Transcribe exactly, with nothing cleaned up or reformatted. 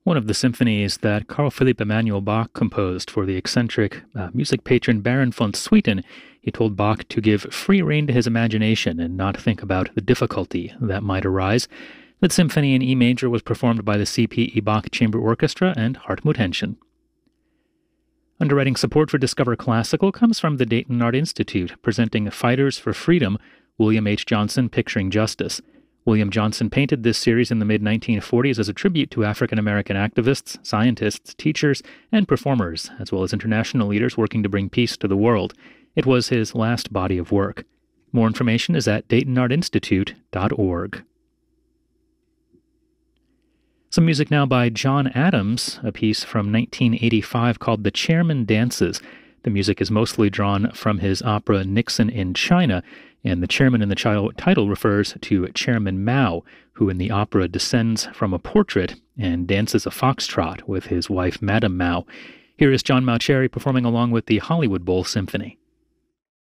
one of the symphonies that Carl Philipp Emanuel Bach composed for the eccentric uh, music patron Baron von Swieten. He told Bach to give free rein to his imagination and not think about the difficulty that might arise. The symphony in E major was performed by the C P E Bach Chamber Orchestra and Hartmut Henschen. Underwriting support for Discover Classical comes from the Dayton Art Institute, presenting Fighters for Freedom, William H. Johnson Picturing Justice. William Johnson painted this series in the mid nineteen forties as a tribute to African-American activists, scientists, teachers, and performers, as well as international leaders working to bring peace to the world. It was his last body of work. More information is at dayton art institute dot org. Some music now by John Adams, a piece from nineteen eighty-five called The Chairman Dances. The music is mostly drawn from his opera Nixon in China, and the chairman in the title refers to Chairman Mao, who in the opera descends from a portrait and dances a foxtrot with his wife Madame Mao. Here is John Mauceri performing along with the Hollywood Bowl Symphony.